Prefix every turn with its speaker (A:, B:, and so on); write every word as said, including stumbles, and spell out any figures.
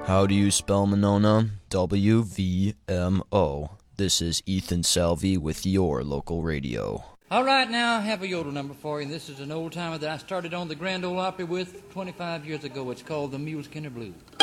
A: How do you spell Monona? W V M O. This is Ethan Salvi with your local radio.
B: All right, now I have a yodel number for you, and this is an old timer that I started on the Grand Ole Opry with twenty-five years ago. It's called the Muleskinner Blues.